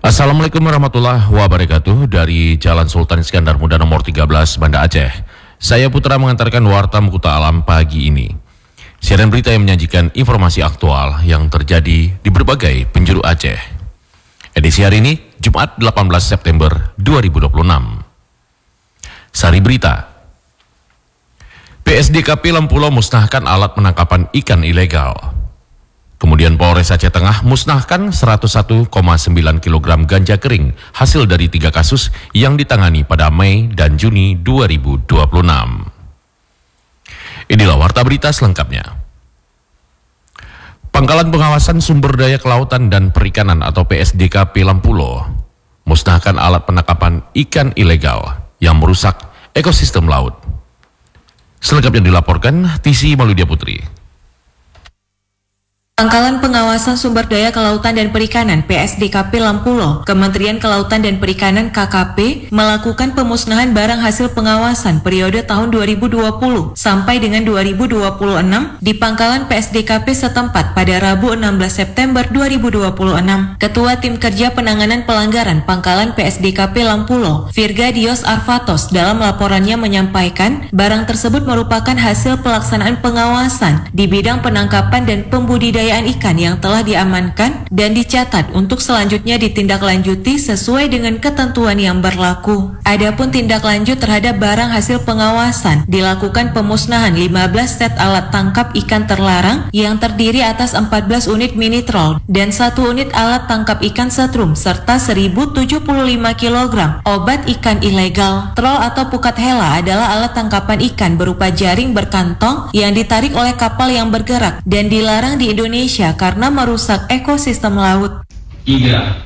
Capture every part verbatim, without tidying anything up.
Assalamualaikum warahmatullahi wabarakatuh. Dari Jalan Sultan Iskandar Muda nomor tiga belas, Banda Aceh. Saya Putra mengantarkan Warta Mukuta Alam pagi ini. Siaran berita yang menyajikan informasi aktual yang terjadi di berbagai penjuru Aceh. Edisi hari ini, Jumat delapan belas September dua ribu dua puluh enam. Sari berita. P S D K P Lempulo musnahkan alat penangkapan ikan ilegal. Kemudian Polres Aceh Tengah musnahkan seratus satu koma sembilan kilogram ganja kering hasil dari tiga kasus yang ditangani pada Mei dan Juni dua ribu dua puluh enam. Inilah warta berita selengkapnya. Pangkalan Pengawasan Sumber Daya Kelautan dan Perikanan atau P S D K P Lempulo musnahkan alat penangkapan ikan ilegal yang merusak ekosistem laut. Selengkapnya dilaporkan Tisi Maludia Putri. Pangkalan Pengawasan Sumber Daya Kelautan dan Perikanan P S D K P Lempulo, Kementerian Kelautan dan Perikanan K K P melakukan pemusnahan barang hasil pengawasan periode tahun dua ribu dua puluh sampai dengan dua ribu dua puluh enam di Pangkalan P S D K P setempat pada Rabu enam belas September dua ribu dua puluh enam. Ketua Tim Kerja Penanganan Pelanggaran Pangkalan P S D K P Lempulo, Virgadios Arvatos, dalam laporannya menyampaikan barang tersebut merupakan hasil pelaksanaan pengawasan di bidang penangkapan dan pembudidayaan ikan yang telah diamankan dan dicatat untuk selanjutnya ditindaklanjuti sesuai dengan ketentuan yang berlaku. Adapun tindak lanjut terhadap barang hasil pengawasan dilakukan pemusnahan lima belas set alat tangkap ikan terlarang yang terdiri atas empat belas unit mini troll dan satu unit alat tangkap ikan setrum serta seribu tujuh puluh lima kilogram obat ikan ilegal. Troll atau pukat hela adalah alat tangkapan ikan berupa jaring berkantong yang ditarik oleh kapal yang bergerak dan dilarang di Indonesia karena merusak ekosistem laut. Tiga.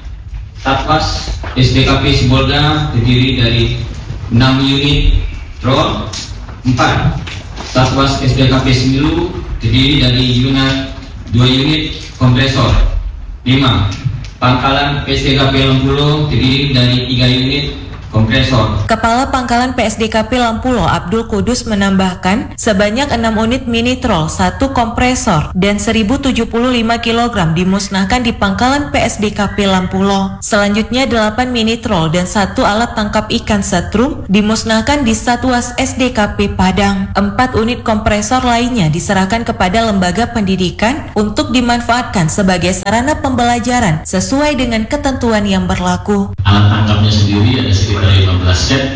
Satpas S D K P Sibolga terdiri dari enam unit troll. Empat. Satpas S D K P Semilu terdiri dari unit dua unit kompresor. Lima. Pangkalan P S D K P Lempulo terdiri dari tiga unit kompresor. Kepala Pangkalan P S D K P Lempulo Abdul Kudus menambahkan sebanyak enam unit mini troll, satu kompresor dan seribu tujuh puluh lima kilogram dimusnahkan di Pangkalan P S D K P Lempulo. Selanjutnya delapan mini troll dan satu alat tangkap ikan setrum dimusnahkan di Satuas S D K P Padang. Empat unit kompresor lainnya diserahkan kepada lembaga pendidikan untuk dimanfaatkan sebagai sarana pembelajaran sesuai dengan ketentuan yang berlaku. Alat tangkapnya sendiri ada sekitar lima belas set.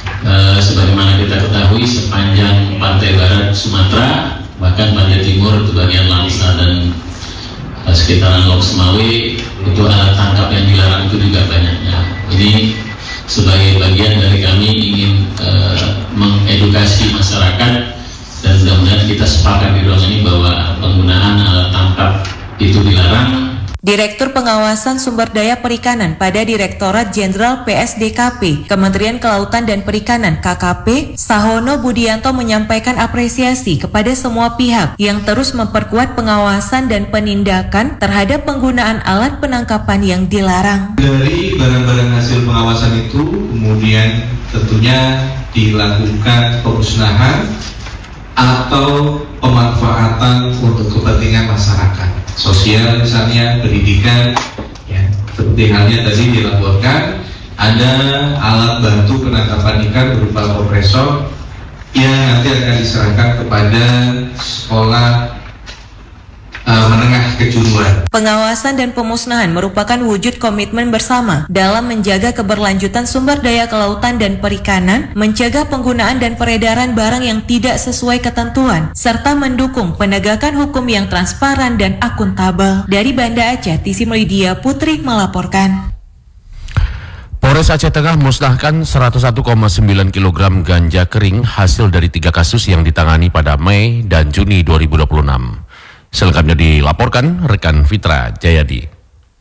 E, sebagaimana kita ketahui sepanjang pantai barat Sumatera, bahkan pantai timur itu bagian Langsa dan e, sekitaran Lok Semawi, itu alat tangkap yang dilarang itu juga banyaknya. Ini sebagai bagian dari kami ingin e, mengedukasi masyarakat dan mudah-mudahan kita sepakat di ruang ini bahwa penggunaan alat tangkap itu dilarang. Direktur Pengawasan Sumber Daya Perikanan pada Direktorat Jenderal P S D K P, Kementerian Kelautan dan Perikanan K K P, Sahono Budianto menyampaikan apresiasi kepada semua pihak yang terus memperkuat pengawasan dan penindakan terhadap penggunaan alat penangkapan yang dilarang. Dari barang-barang hasil pengawasan itu kemudian tentunya dilakukan pemusnahan atau pemanfaatan untuk kepentingan masyarakat. Sosial misalnya, pendidikan, ya, seperti halnya tadi dilaporkan ada alat bantu penangkapan ikan berupa kompresor yang nanti akan diserahkan kepada sekolah uh, menengah kejuruan. Pengawasan dan pemusnahan merupakan wujud komitmen bersama dalam menjaga keberlanjutan sumber daya kelautan dan perikanan, mencegah penggunaan dan peredaran barang yang tidak sesuai ketentuan, serta mendukung penegakan hukum yang transparan dan akuntabel. Dari Banda Aceh, Tisi Maludia Putri melaporkan. Polres Aceh Tengah musnahkan seratus satu koma sembilan kilogram ganja kering hasil dari tiga kasus yang ditangani pada Mei dan Juni dua ribu dua puluh enam. Selengkapnya dilaporkan rekan Fitra Jayadi.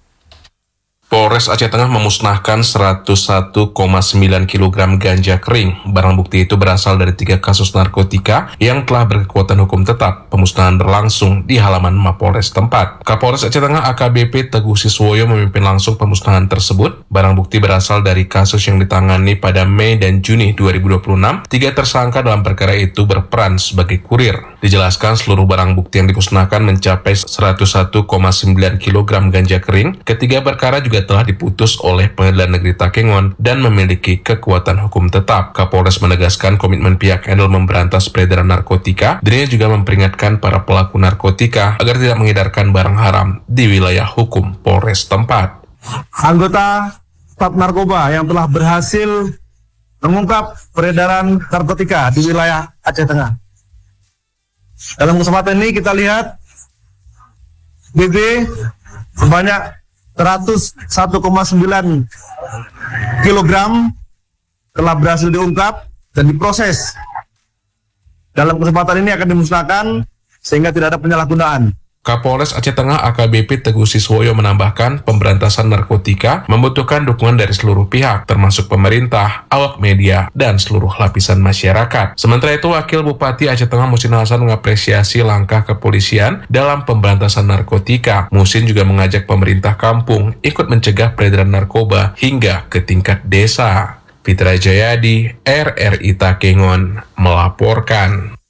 Polres Aceh Tengah memusnahkan seratus satu koma sembilan kilogram ganja kering. Barang bukti itu berasal dari tiga kasus narkotika yang telah berkekuatan hukum tetap. Pemusnahan berlangsung di halaman Mapolres tempat. Kapolres Aceh Tengah A K B P Teguh Siswoyo memimpin langsung pemusnahan tersebut. Barang bukti berasal dari kasus yang ditangani pada Mei dan Juni dua ribu dua puluh enam. Tiga tersangka dalam perkara itu berperan sebagai kurir. Dijelaskan seluruh barang bukti yang dimusnahkan mencapai seratus satu koma sembilan kilogram ganja kering. Ketiga perkara juga juga telah diputus oleh Pengadilan Negeri Takengon dan memiliki kekuatan hukum tetap. Kapolres menegaskan komitmen pihaknya dalam memberantas peredaran narkotika. Dirinya juga memperingatkan para pelaku narkotika agar tidak mengedarkan barang haram di wilayah hukum Polres tempat. Anggota staf narkoba yang telah berhasil mengungkap peredaran narkotika di wilayah Aceh Tengah. Dalam kesempatan ini kita lihat B B sebanyak seratus satu koma sembilan kilogram telah berhasil diungkap dan diproses. Dalam kesempatan ini akan dimusnahkan sehingga tidak ada penyalahgunaan. Kapolres Aceh Tengah A K B P Teguh Siswoyo menambahkan pemberantasan narkotika membutuhkan dukungan dari seluruh pihak, termasuk pemerintah, awak media, dan seluruh lapisan masyarakat. Sementara itu, Wakil Bupati Aceh Tengah Muhsin Hasan mengapresiasi langkah kepolisian dalam pemberantasan narkotika. Muhsin juga mengajak pemerintah kampung ikut mencegah peredaran narkoba hingga ke tingkat desa. Fitra Jayadi, R R I Takengon, melaporkan.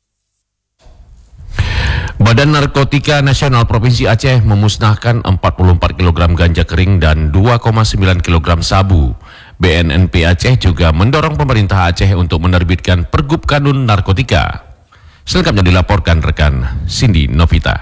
Badan Narkotika Nasional Provinsi Aceh memusnahkan empat puluh empat kilogram ganja kering dan dua koma sembilan kilogram sabu. B N N P Aceh juga mendorong pemerintah Aceh untuk menerbitkan Pergub Kanun Narkotika. Selengkapnya dilaporkan rekan Cindy Novita.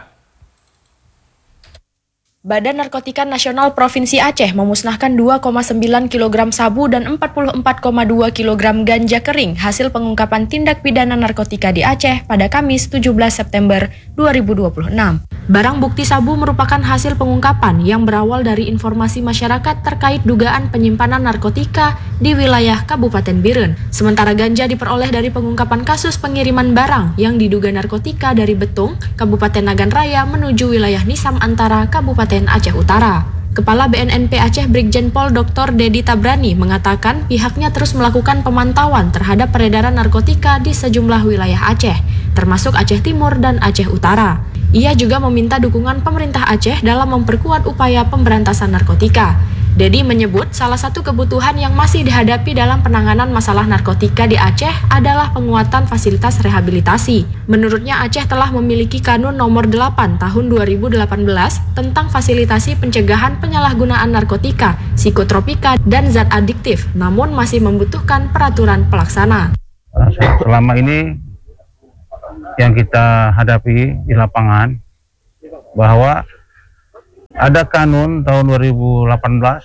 Badan Narkotika Nasional Provinsi Aceh memusnahkan dua koma sembilan kilogram sabu dan empat puluh empat koma dua kilogram ganja kering hasil pengungkapan tindak pidana narkotika di Aceh pada Kamis tujuh belas September dua ribu dua puluh enam. Barang bukti sabu merupakan hasil pengungkapan yang berawal dari informasi masyarakat terkait dugaan penyimpanan narkotika di wilayah Kabupaten Biren. Sementara ganja diperoleh dari pengungkapan kasus pengiriman barang yang diduga narkotika dari Betung, Kabupaten Nagan Raya menuju wilayah Nisam Antara, Kabupaten Aceh Utara. Kepala B N N P Aceh Brigjen Pol Doktor Dedi Tabrani mengatakan pihaknya terus melakukan pemantauan terhadap peredaran narkotika di sejumlah wilayah Aceh, termasuk Aceh Timur dan Aceh Utara. Ia juga meminta dukungan pemerintah Aceh dalam memperkuat upaya pemberantasan narkotika. Dedi menyebut salah satu kebutuhan yang masih dihadapi dalam penanganan masalah narkotika di Aceh adalah penguatan fasilitas rehabilitasi. Menurutnya Aceh telah memiliki Kanun Nomor delapan Tahun dua ribu delapan belas tentang fasilitasi pencegahan penyalahgunaan narkotika, psikotropika, dan zat adiktif, namun masih membutuhkan peraturan pelaksana. Selama ini yang kita hadapi di lapangan bahwa ada kanun tahun dua ribu delapan belas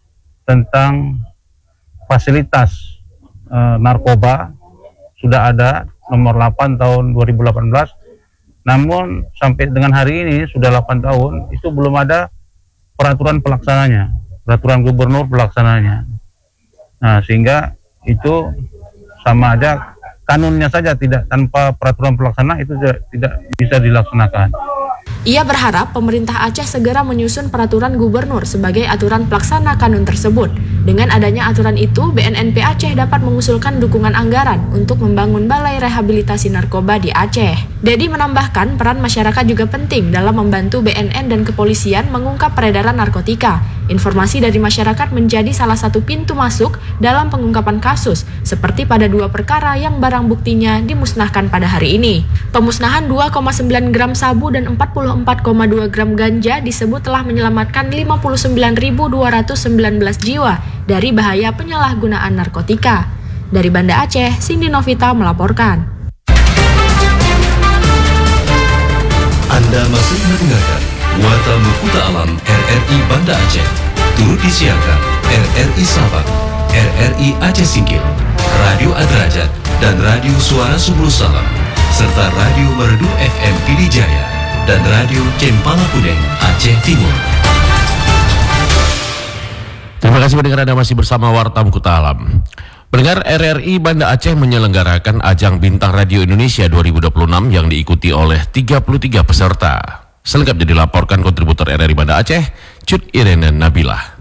tentang fasilitas e, narkoba, sudah ada nomor delapan tahun dua ribu delapan belas, namun sampai dengan hari ini sudah delapan tahun itu belum ada peraturan pelaksananya, peraturan gubernur pelaksananya. Nah, sehingga itu sama aja kanunnya saja tidak, tanpa peraturan pelaksana itu tidak, tidak bisa dilaksanakan. Ia berharap pemerintah Aceh segera menyusun peraturan gubernur sebagai aturan pelaksana kanun tersebut. Dengan adanya aturan itu, B N N P Aceh dapat mengusulkan dukungan anggaran untuk membangun balai rehabilitasi narkoba di Aceh. Dedi menambahkan peran masyarakat juga penting dalam membantu B N N dan kepolisian mengungkap peredaran narkotika. Informasi dari masyarakat menjadi salah satu pintu masuk dalam pengungkapan kasus, seperti pada dua perkara yang barang buktinya dimusnahkan pada hari ini. Pemusnahan dua koma sembilan gram sabu dan empat puluh empat koma dua gram ganja disebut telah menyelamatkan lima puluh sembilan ribu dua ratus sembilan belas jiwa dari bahaya penyalahgunaan narkotika. Dari Banda Aceh, Cindy Novita melaporkan. Anda masih mendengarkan Warta Makuta Alam R R I Banda Aceh. Turut disiarkan R R I Sabang, R R I Aceh Singkil, Radio Adrajat, dan Radio Suara Subul Salam, serta Radio Merdu F M Pidijaya dan Radio Cempala Kuneng Aceh Timur. Terima kasih pendengar, Anda masih bersama Warta Makuta Alam. Pendengar, R R I Banda Aceh menyelenggarakan ajang Bintang Radio Indonesia dua ribu dua puluh enam yang diikuti oleh tiga puluh tiga peserta. Selengkapnya dilaporkan kontributor R R I Banda Aceh, Cut Irene Nabilah.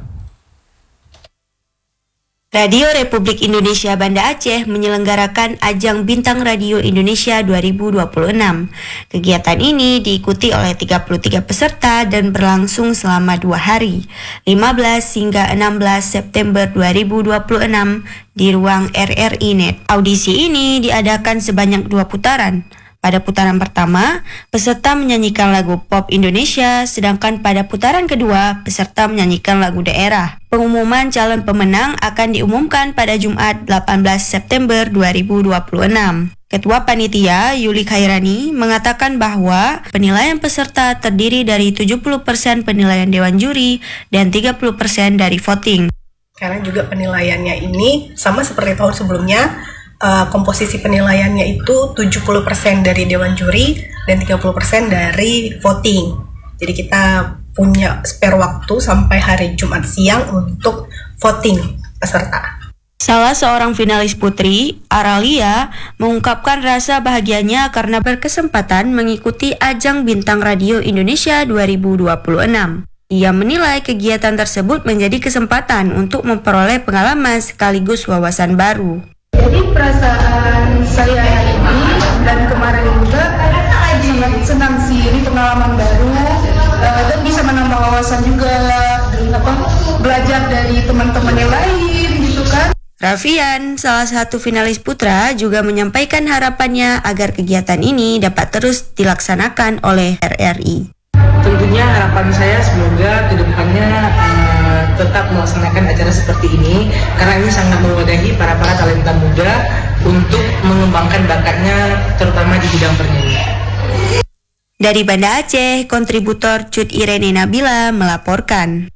Radio Republik Indonesia Banda Aceh menyelenggarakan ajang Bintang Radio Indonesia dua ribu dua puluh enam. Kegiatan ini diikuti oleh tiga puluh tiga peserta dan berlangsung selama dua hari, lima belas hingga enam belas September dua ribu dua puluh enam di ruang R R I Net. Audisi ini diadakan sebanyak dua putaran. Pada putaran pertama, peserta menyanyikan lagu pop Indonesia, sedangkan pada putaran kedua, peserta menyanyikan lagu daerah. Pengumuman calon pemenang akan diumumkan pada Jumat delapan belas September dua ribu dua puluh enam. Ketua Panitia, Yuli Khairani, mengatakan bahwa penilaian peserta terdiri dari tujuh puluh persen penilaian Dewan Juri dan tiga puluh persen dari voting. Karena juga penilaiannya ini sama seperti tahun sebelumnya, Uh, komposisi penilaiannya itu tujuh puluh persen dari Dewan Juri dan tiga puluh persen dari voting. Jadi kita punya spare waktu sampai hari Jumat siang untuk voting peserta. Salah seorang finalis putri, Aralia, mengungkapkan rasa bahagianya karena berkesempatan mengikuti ajang Bintang Radio Indonesia dua ribu dua puluh enam. Ia menilai kegiatan tersebut menjadi kesempatan untuk memperoleh pengalaman sekaligus wawasan baru. Jadi perasaan saya hari ini dan kemarin juga sangat senang sih, ini pengalaman baru uh, dan bisa menambah wawasan juga, dan apa, belajar dari teman-teman yang lain gitu kan. Raffian, salah satu finalis putra, juga menyampaikan harapannya agar kegiatan ini dapat terus dilaksanakan oleh R R I. Tentunya harapan saya semoga kedepannya uh, tetap melaksanakan acara seperti ini, karena ini sangat mewadahi para-para talenta muda untuk mengembangkan bakatnya terutama di bidang bernyanyi. Dari Banda Aceh, kontributor Cut Irene Nabila melaporkan.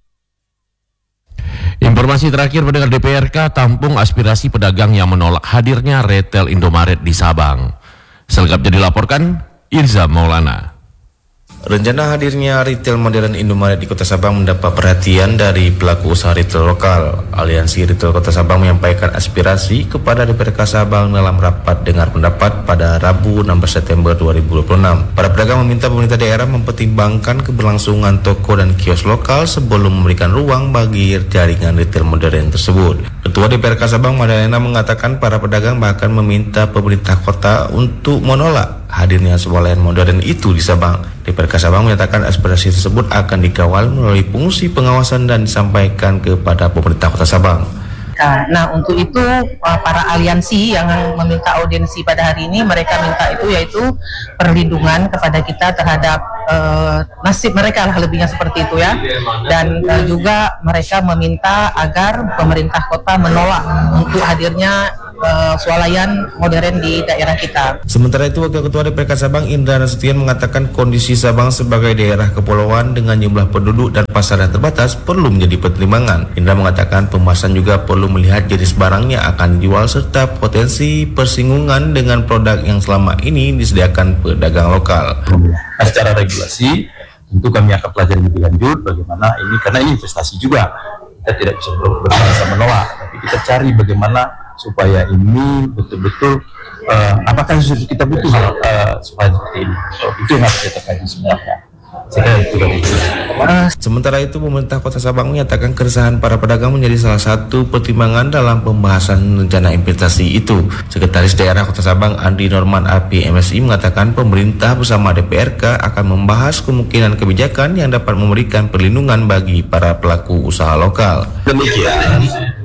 Informasi terakhir, pendengar D P R K tampung aspirasi pedagang yang menolak hadirnya retail Indomaret di Sabang. Selengkapnya dilaporkan Irza Maulana. Rencana hadirnya retail modern Indomaret di Kota Sabang mendapat perhatian dari pelaku usaha retail lokal. Aliansi Retail Kota Sabang menyampaikan aspirasi kepada D P R K Sabang dalam rapat dengar pendapat pada Rabu enam belas September dua ribu dua puluh enam. Para pedagang meminta pemerintah daerah mempertimbangkan keberlangsungan toko dan kios lokal sebelum memberikan ruang bagi jaringan retail modern tersebut. Ketua D P R K Sabang Madalena mengatakan para pedagang bahkan meminta pemerintah kota untuk menolak hadirnya swalayan modern itu di Sabang. D P R K Sabang menyatakan aspirasi tersebut akan dikawal melalui fungsi pengawasan dan disampaikan kepada pemerintah Kota Sabang. Nah, untuk itu para aliansi yang meminta audiensi pada hari ini, mereka minta itu yaitu perlindungan kepada kita terhadap uh, nasib mereka lah, lebihnya seperti itu ya. Dan uh, juga mereka meminta agar pemerintah kota menolak untuk hadirnya Uh, swalayan modern di daerah kita. Sementara itu, Wakil Ketua D P R K Sabang Indra Nasution mengatakan kondisi Sabang sebagai daerah kepulauan dengan jumlah penduduk dan pasar yang terbatas perlu menjadi pertimbangan. Indra mengatakan pembahasan juga perlu melihat jenis barang yang akan dijual serta potensi persinggungan dengan produk yang selama ini disediakan pedagang lokal. Nah, secara regulasi tentu kami akan pelajari lebih lanjut bagaimana ini, karena ini investasi juga. Kita tidak bisa berbahasa menolak, tapi kita cari bagaimana supaya ini betul-betul uh, apakah kita butuh uh, supaya seperti ini. So, itu yang harus kita kaji sebenarnya. Itu dari itu. Sementara itu, pemerintah Kota Sabang menyatakan keresahan para pedagang menjadi salah satu pertimbangan dalam pembahasan rencana investasi itu. Sekretaris Daerah Kota Sabang Andi Norman A P M S I mengatakan pemerintah bersama D P R K akan membahas kemungkinan kebijakan yang dapat memberikan perlindungan bagi para pelaku usaha lokal. Demikian,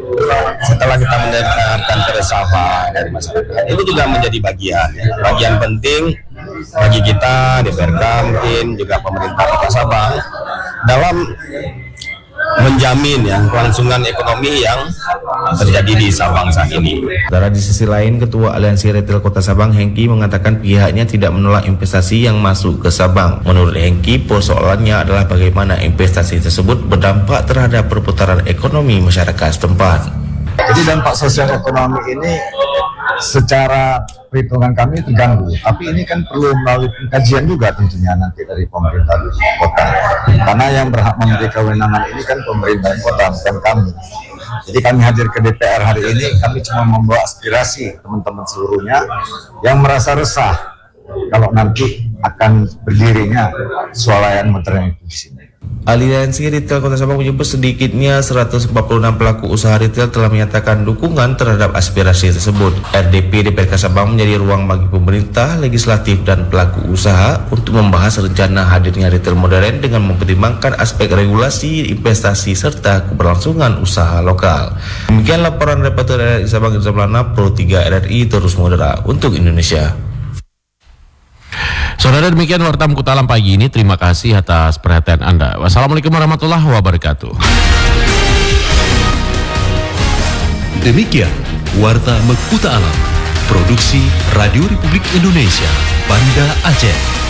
setelah kita mendengarkan keresahan dari masyarakat, itu juga menjadi bagian ya. bagian penting bagi kita D P R K, mungkin juga pemerintah Kota Sabang dalam menjamin ya kelangsungan ekonomi yang terjadi di Sabang saat ini. Sementara di sisi lain, Ketua Aliansi Retail Kota Sabang Hengki mengatakan pihaknya tidak menolak investasi yang masuk ke Sabang. Menurut Hengki, persoalannya adalah bagaimana investasi tersebut berdampak terhadap perputaran ekonomi masyarakat setempat. Jadi dampak sosial ekonomi ini secara perhitungan kami terganggu, tapi ini kan perlu melalui kajian juga tentunya nanti dari pemerintah kota, karena yang berhak memberi kewenangan ini kan pemerintah kota, bukan kami. Jadi kami hadir ke D P R hari ini, kami cuma membawa aspirasi teman-teman seluruhnya yang merasa resah kalau nanti akan berdirinya swalayan modern itu di sini. Aliansi Retail Kota Sabang menyebut sedikitnya seratus empat puluh enam pelaku usaha retail telah menyatakan dukungan terhadap aspirasi tersebut. R D P D P R K Sabang menjadi ruang bagi pemerintah, legislatif, dan pelaku usaha untuk membahas rencana hadirnya retail modern dengan mempertimbangkan aspek regulasi, investasi, serta keberlangsungan usaha lokal. Demikian laporan reporter R R I Sabang Irza Maulana, Pro tiga R R I terus mengudara untuk Indonesia. Saudara, demikian Warta Mekuta Alam pagi ini. Terima kasih atas perhatian Anda. Wassalamualaikum warahmatullahi wabarakatuh. Demikian Warta Mekuta Alam, produksi Radio Republik Indonesia, Banda Aceh.